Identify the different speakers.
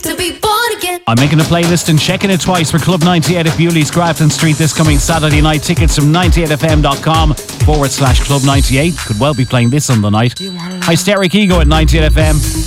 Speaker 1: To be born again.
Speaker 2: I'm making a playlist and checking it twice for Club 98 at Bewley's Grafton Street this coming Saturday night. Tickets from 98fm.com/Club 98. Could well be playing this on the night. Hysteric Ego at 98FM.